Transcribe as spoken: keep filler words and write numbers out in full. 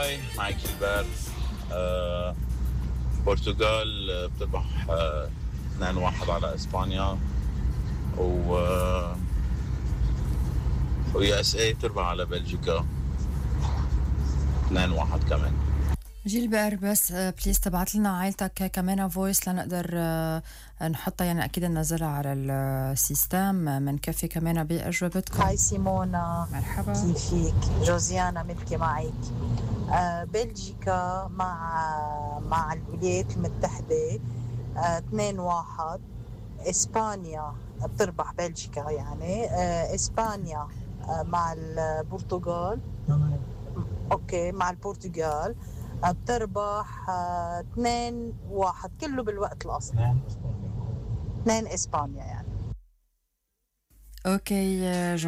باراغواي مع جيلبرت. آه برتغال آه، بتربح آه اثنين واحد على اسبانيا. و آه، ويو اس اي بتربح على بلجيكا اثنين واحد كمان. جيلبر بس بليز تبعت لنا عائلتك كمان فويس لنقدر آه، نحطها، يعني اكيد ننزلها على السيستم منكفي كمان باجوبتكم. هاي سيمونا، مرحبا. كيفك؟ جوزيانا ملكي معك. آه بلجيكا مع مع الولايات المتحدة آه اثنين واحد. إسبانيا بتربح بلجيكا يعني. آه إسبانيا آه مع البرتغال. أوكي مع البرتغال آه بتربح آه اثنين واحد كله بالوقت الأصلي. اثنين إسبانيا يعني. اوكي